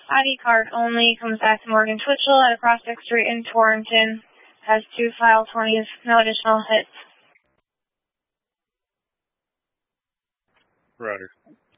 ID card only. Comes back to Morgan Twitchell at Prospect Street in Torrington. Has 2 file 20s, no additional hits. Roger.